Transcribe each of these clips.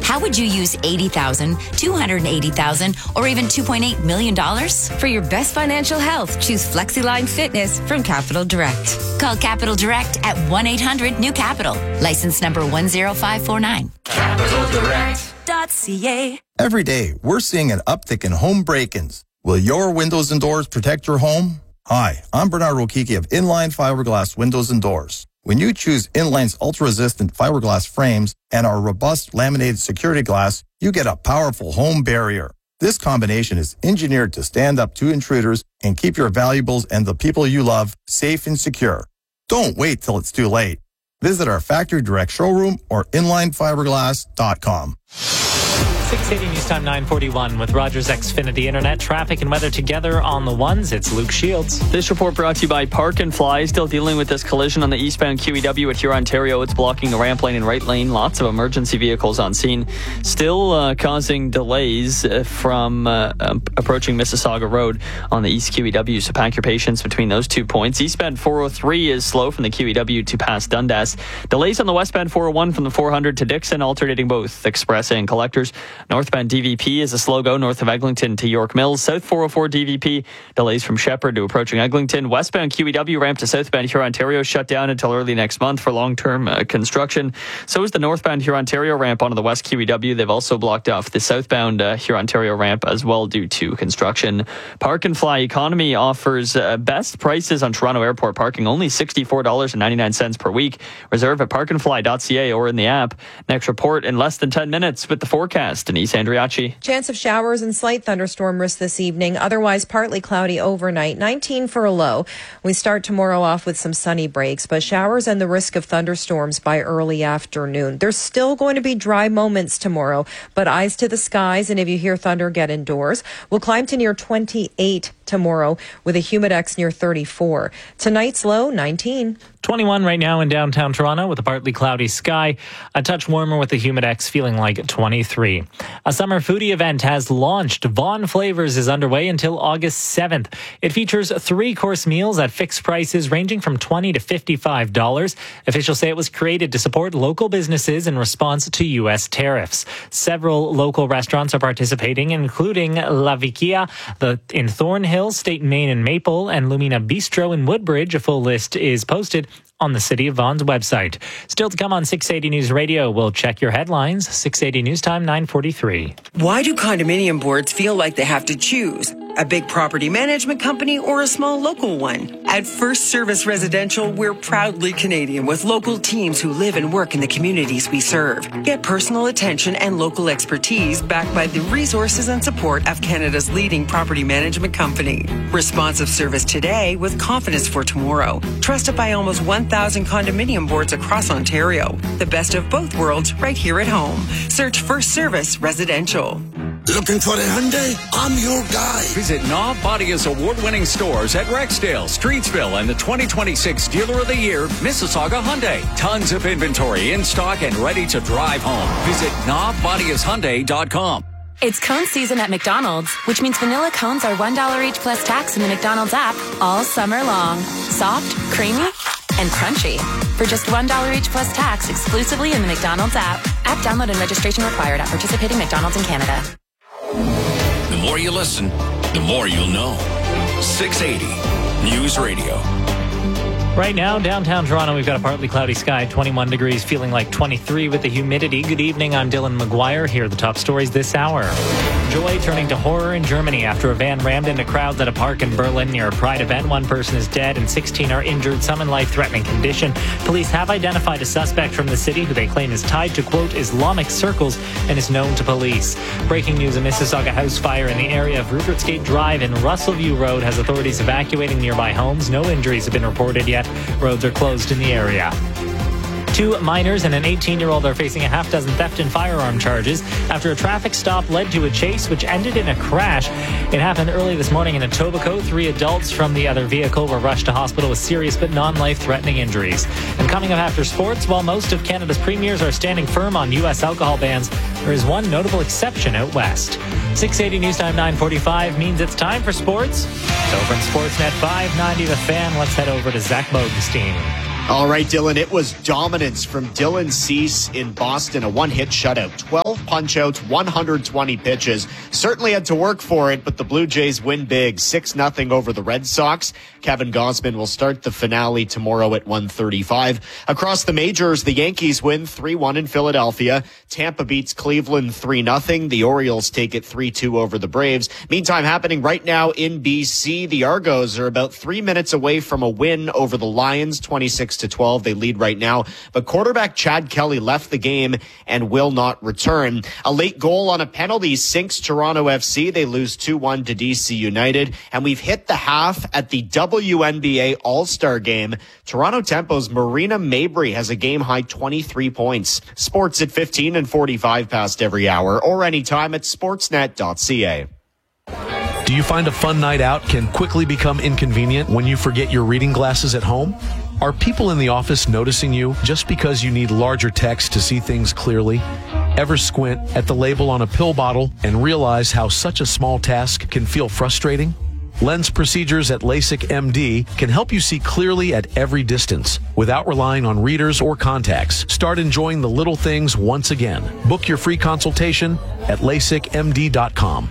How would you use $80,000, $280,000, or even $2.8 million? For your best financial health, choose FlexiLine Fitness from Capital Direct. Call Capital Direct at 1-800-NEW-CAPITAL. License number 10549. CapitalDirect.ca. Every day, we're seeing an uptick in home break-ins. Will your windows and doors protect your home? Hi, I'm Bernard Rokiki of Inline Fiberglass Windows and Doors. When you choose Inline's ultra-resistant fiberglass frames and our robust laminated security glass, you get a powerful home barrier. This combination is engineered to stand up to intruders and keep your valuables and the people you love safe and secure. Don't wait till it's too late. Visit our factory direct showroom or inlinefiberglass.com. 680 News Time 9:41 with Rogers Xfinity Internet. Traffic and weather together on the ones. It's Luke Shields. This report brought to you by Park and Fly. Still dealing with this collision on the eastbound QEW at Huron, Ontario. It's blocking the ramp lane and right lane. Lots of emergency vehicles on scene. Still causing delays from approaching Mississauga Road on the east QEW. So pack your patience between those 2 points. Eastbound 403 is slow from the QEW to past Dundas. Delays on the westbound 401 from the 400 to Dixon, alternating both express and collectors. Northbound DVP is a slow go north of Eglinton to York Mills. South 404 DVP, delays from Shepherd to approaching Eglinton. Westbound QEW ramp to southbound Huron, Ontario shut down until early next month for long-term construction. So is the northbound Huron, Ontario ramp onto the west QEW. They've also blocked off the southbound Huron, Ontario ramp as well due to construction. Park and Fly Economy offers best prices on Toronto Airport parking, only $64.99 per week. Reserve at parkandfly.ca or in the app. Next report in less than 10 minutes with the forecast. Denise Andriacci. Chance of showers and slight thunderstorm risk this evening. Otherwise, partly cloudy overnight. 19 for a low. We start tomorrow off with some sunny breaks, but showers and the risk of thunderstorms by early afternoon. There's still going to be dry moments tomorrow, but eyes to the skies, and if you hear thunder, get indoors. We'll climb to near 28 tomorrow with a humidex near 34. Tonight's low, 19. 21 right now in downtown Toronto with a partly cloudy sky. A touch warmer with the humidex feeling like 23. A summer foodie event has launched. Vaughan Flavors is underway until August 7th. It features 3-course meals at fixed prices ranging from $20 to $55. Officials say it was created to support local businesses in response to U.S. tariffs. Several local restaurants are participating, including La Vicia in Thornhill, State Main and Maple, and Lumina Bistro in Woodbridge. A full list is posted on the City of Vaughan's website. Still to come on 680 News Radio, we'll check your headlines. 680 News Time 9:43. Why do condominium boards feel like they have to choose? A big property management company or a small local one? At First Service Residential, we're proudly Canadian with local teams who live and work in the communities we serve. Get personal attention and local expertise backed by the resources and support of Canada's leading property management company. Responsive service today with confidence for tomorrow. Trusted by almost 1,000 condominium boards across Ontario. The best of both worlds right here at home. Search First Service Residential. Looking for a Hyundai? I'm your guy. Visit Knob Bodia's award-winning stores at Rexdale, Streetsville, and the 2026 Dealer of the Year, Mississauga Hyundai. Tons of inventory in stock and ready to drive home. Visit knobbodiashyundai.com. It's cone season at McDonald's, which means vanilla cones are $1 each plus tax in the McDonald's app all summer long. Soft, creamy, and crunchy. For just $1 each plus tax exclusively in the McDonald's app. App download and registration required at participating McDonald's in Canada. The more you listen, the more you'll know. 680 News Radio. Right now, downtown Toronto, we've got a partly cloudy sky, 21 degrees, feeling like 23 with the humidity. Good evening, I'm Dylan McGuire. Here are the top stories this hour. Joy turning to horror in Germany after a van rammed into crowds at a park in Berlin near a Pride event. One person is dead and 16 are injured, some in life-threatening condition. Police have identified a suspect from the city who they claim is tied to, quote, Islamic circles and is known to police. Breaking news, a Mississauga house fire in the area of Rupert's Gate Drive and Russellview Road has authorities evacuating nearby homes. No injuries have been reported yet. Roads are closed in the area. 2 minors and an 18-year-old are facing a half-dozen theft and firearm charges after a traffic stop led to a chase which ended in a crash. It happened early this morning in Etobicoke. 3 adults from the other vehicle were rushed to hospital with serious but non-life-threatening injuries. And coming up after sports, while most of Canada's premiers are standing firm on U.S. alcohol bans, there is one notable exception out west. 680 News Time 9:45 means it's time for sports. So from Sportsnet 590 The Fan, let's head over to Zach Bogenstein. All right, Dylan, it was dominance from Dylan Cease in Boston, a one-hit shutout, 12 punch-outs, 120 pitches. Certainly had to work for it, but the Blue Jays win big, 6-0 over the Red Sox. Kevin Gausman will start the finale tomorrow at 1:35. Across the majors, the Yankees win 3-1 in Philadelphia. Tampa beats Cleveland 3-0. The Orioles take it 3-2 over the Braves. Meantime, happening right now in BC, the Argos are about 3 minutes away from a win over the Lions, 26-12. They lead right now, but quarterback Chad Kelly left the game and will not return. A late goal on a penalty sinks Toronto FC. They lose 2-1 to DC United, and we've hit the half at the WNBA All-Star Game. Toronto Tempo's Marina Mabry has a game-high 23 points. Sports at 15 and 45 past every hour, or anytime at sportsnet.ca. Do you find a fun night out can quickly become inconvenient when you forget your reading glasses at home? Are people in the office noticing you just because you need larger text to see things clearly? Ever squint at the label on a pill bottle and realize how such a small task can feel frustrating? Lens procedures at LASIK MD can help you see clearly at every distance without relying on readers or contacts. Start enjoying the little things once again. Book your free consultation at LASIKMD.com.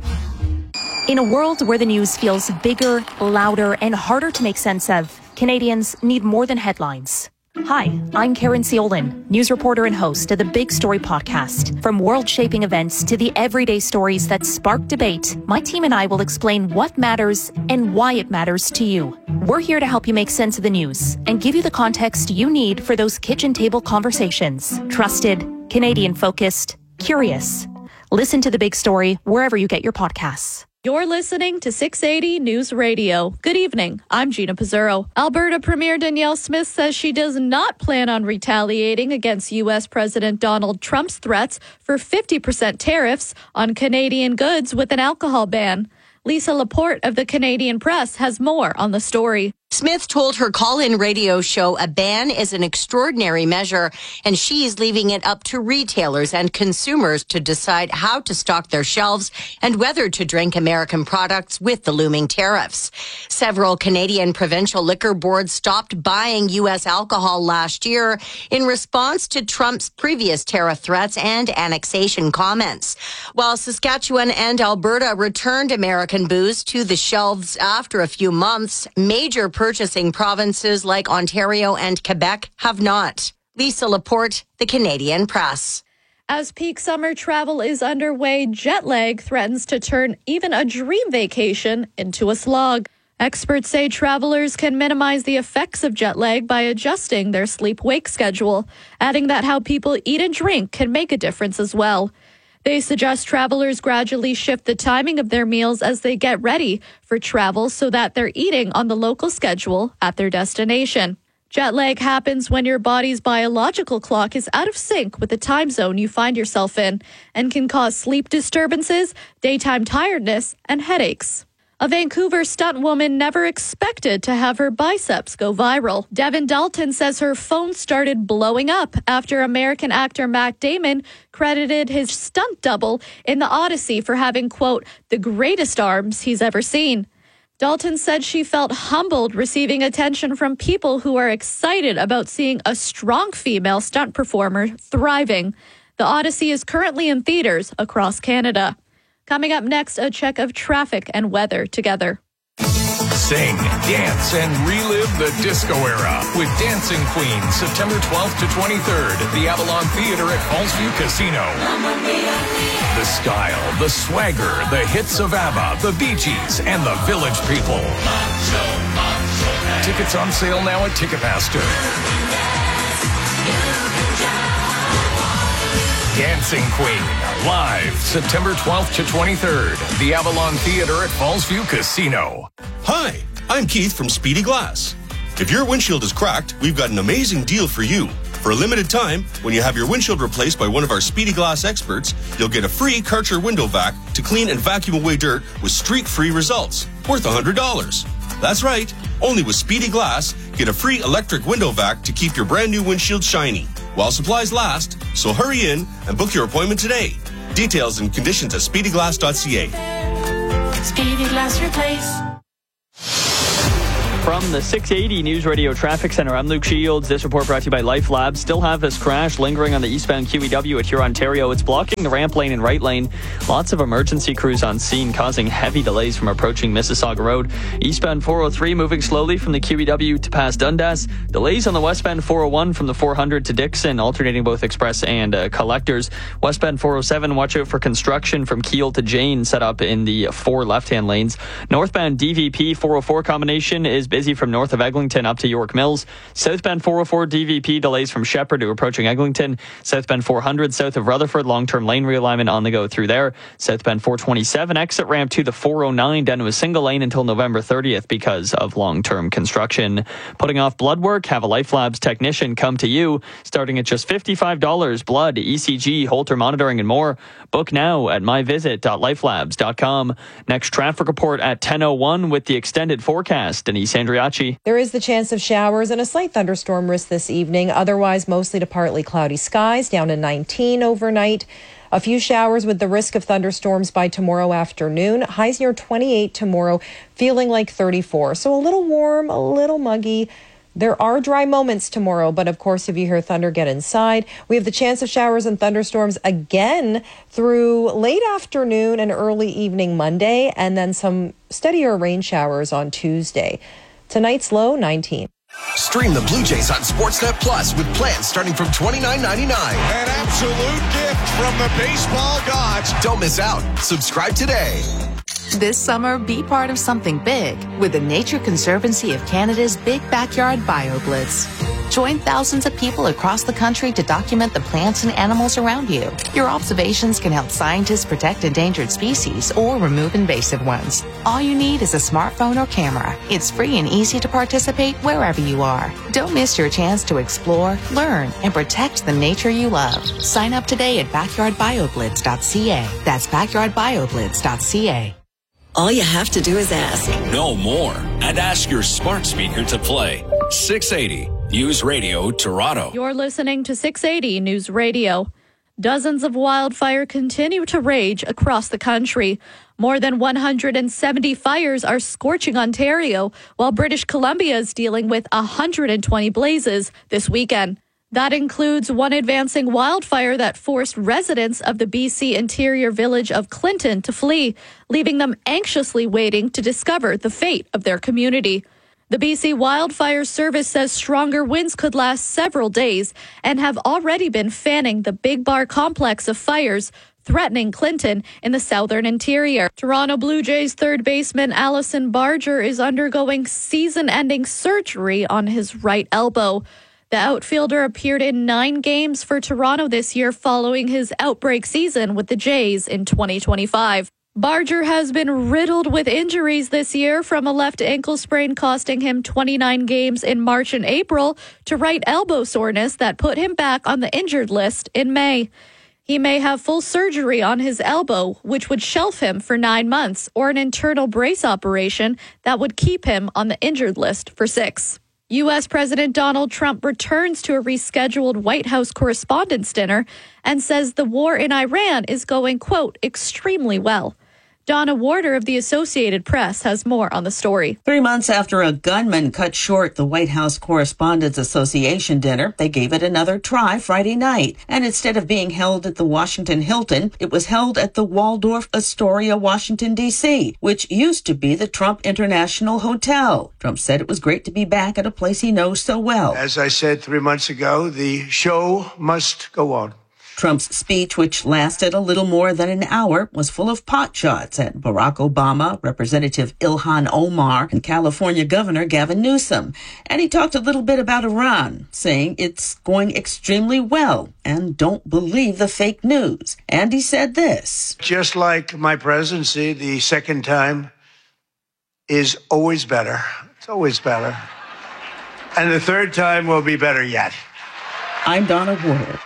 In a world where the news feels bigger, louder, and harder to make sense of, Canadians need more than headlines. Hi, I'm Karen Ciolin, news reporter and host of the Big Story podcast. From world-shaping events to the everyday stories that spark debate, my team and I will explain what matters and why it matters to you. We're here to help you make sense of the news and give you the context you need for those kitchen table conversations. Trusted, Canadian-focused, curious. Listen to The Big Story wherever you get your podcasts. You're listening to 680 News Radio. Good evening. I'm Gina Pizzurro. Alberta Premier Danielle Smith says she does not plan on retaliating against U.S. President Donald Trump's threats for 50% tariffs on Canadian goods with an alcohol ban. Lisa Laporte of the Canadian Press has more on the story. Smith told her call-in radio show a ban is an extraordinary measure, and she's leaving it up to retailers and consumers to decide how to stock their shelves and whether to drink American products with the looming tariffs. Several Canadian provincial liquor boards stopped buying U.S. alcohol last year in response to Trump's previous tariff threats and annexation comments. While Saskatchewan and Alberta returned American booze to the shelves after a few months, major purchasing provinces like Ontario and Quebec have not. Lisa Laporte, the Canadian Press. As peak summer travel is underway, jet lag threatens to turn even a dream vacation into a slog. Experts say travelers can minimize the effects of jet lag by adjusting their sleep-wake schedule, adding that how people eat and drink can make a difference as well. They suggest travelers gradually shift the timing of their meals as they get ready for travel so that they're eating on the local schedule at their destination. Jet lag happens when your body's biological clock is out of sync with the time zone you find yourself in and can cause sleep disturbances, daytime tiredness, and headaches. A Vancouver stunt woman never expected to have her biceps go viral. Devin Dalton says her phone started blowing up after American actor Matt Damon credited his stunt double in The Odyssey for having, quote, the greatest arms he's ever seen. Dalton said she felt humbled receiving attention from people who are excited about seeing a strong female stunt performer thriving. The Odyssey is currently in theaters across Canada. Coming up next, a check of traffic and weather together. Sing, dance, and relive the disco era with Dancing Queen, September 12th to 23rd at the Avalon Theater at Fallsview Casino. The style, the swagger, the hits of ABBA, the Bee Gees, and the Village People. Tickets on sale now at Ticketmaster. Dancing Queen, live September 12th to 23rd, the Avalon Theater at Fallsview Casino. Hi, I'm Keith from Speedy Glass. If your windshield is cracked, we've got an amazing deal for you. For a limited time, when you have your windshield replaced by one of our Speedy Glass experts, you'll get a free Karcher window vac to clean and vacuum away dirt with streak-free results, worth $100. That's right, only with Speedy Glass, get a free electric window vac to keep your brand new windshield shiny while supplies last, so hurry in and book your appointment today. Details and conditions at speedyglass.ca. Speedy Glass Replace. From the 680 News Radio Traffic Center, I'm Luke Shields. This report brought to you by Life Labs. Still have this crash lingering on the eastbound QEW at Huron, Ontario. It's blocking the ramp lane and right lane. Lots of emergency crews on scene, causing heavy delays from approaching Mississauga Road. Eastbound 403 moving slowly from the QEW to past Dundas. Delays on the westbound 401 from the 400 to Dixon, alternating both express and collectors. Westbound 407, watch out for construction from Kiel to Jane, set up in the 4 left-hand lanes. Northbound DVP 404 combination is busy from north of Eglinton up to York Mills. Southbound 404 DVP delays from Shepherd to approaching Eglinton. Southbound 400 south of Rutherford, long-term lane realignment on the go through there. Southbound 427 exit ramp to the 409 down to a single lane until November 30th because of long-term construction. Putting off blood work? Have a Life Labs technician come to you, starting at just $55. Blood, ECG, Holter monitoring, and more. Book now at myvisit.lifelabs.com. Next traffic report at 10:01 with the extended forecast. Denise Andriacci. There is the chance of showers and a slight thunderstorm risk this evening. Otherwise, mostly to partly cloudy skies, down to 19 overnight. A few showers with the risk of thunderstorms by tomorrow afternoon. Highs near 28 tomorrow, feeling like 34. So a little warm, a little muggy. There are dry moments tomorrow, but of course, if you hear thunder, get inside. We have the chance of showers and thunderstorms again through late afternoon and early evening Monday, and then some steadier rain showers on Tuesday. Tonight's low, 19. Stream the Blue Jays on Sportsnet Plus with plans starting from $29.99. An absolute gift from the baseball gods. Don't miss out. Subscribe today. This summer, be part of something big with the Nature Conservancy of Canada's Big Backyard BioBlitz. Join thousands of people across the country to document the plants and animals around you. Your observations can help scientists protect endangered species or remove invasive ones. All you need is a smartphone or camera. It's free and easy to participate wherever you are. Don't miss your chance to explore, learn, and protect the nature you love. Sign up today at backyardbioblitz.ca. That's backyardbioblitz.ca. All you have to do is ask. Know more and ask your smart speaker to play 680 News Radio Toronto. You're listening to 680 News Radio. Dozens of wildfires continue to rage across the country. More than 170 fires are scorching Ontario, while British Columbia is dealing with 120 blazes this weekend. That includes one advancing wildfire that forced residents of the BC interior village of Clinton to flee, leaving them anxiously waiting to discover the fate of their community. The BC Wildfire Service says stronger winds could last several days and have already been fanning the Big Bar complex of fires, threatening Clinton in the southern interior. Toronto Blue Jays third baseman Allison Barger is undergoing season-ending surgery on his right elbow. The outfielder appeared in 9 games for Toronto this year following his outbreak season with the Jays in 2025. Barger has been riddled with injuries this year, from a left ankle sprain costing him 29 games in March and April to right elbow soreness that put him back on the injured list in May. He may have full surgery on his elbow, which would shelf him for 9 months, or an internal brace operation that would keep him on the injured list for 6. U.S. President Donald Trump returns to a rescheduled White House Correspondents' Dinner and says the war in Iran is going, quote, extremely well. Donna Warder of the Associated Press has more on the story. 3 months after a gunman cut short the White House Correspondents Association dinner, they gave it another try Friday night. And instead of being held at the Washington Hilton, it was held at the Waldorf Astoria, Washington, D.C., which used to be the Trump International Hotel. Trump said it was great to be back at a place he knows so well. As I said 3 months ago, the show must go on. Trump's speech, which lasted a little more than an hour, was full of pot shots at Barack Obama, Representative Ilhan Omar, and California Governor Gavin Newsom. And he talked a little bit about Iran, saying it's going extremely well and don't believe the fake news. And he said this. Just like my presidency, the second time is always better. It's always better. And the third time will be better yet. I'm Donna Warder.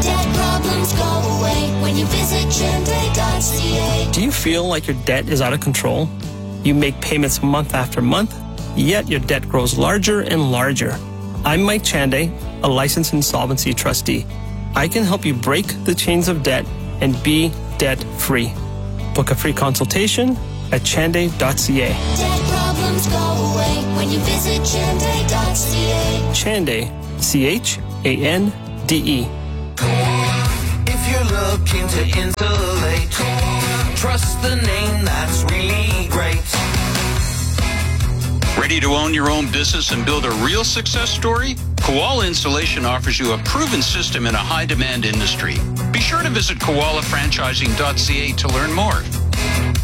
Go away when you visit Gendre.ca. Do you feel like your debt is out of control? You make payments month after month, yet your debt grows larger and larger. I'm Mike Chande, a licensed insolvency trustee. I can help you break the chains of debt and be debt-free. Book a free consultation at chanday.ca. Dead problems go away when you visit Chanday.ca. Chanday, CHANDE. If you're looking to insulate, trust the name that's really great. Ready to own your own business and build a real success story? Koala Insulation offers you a proven system in a high-demand industry. Be sure to visit koalafranchising.ca to learn more.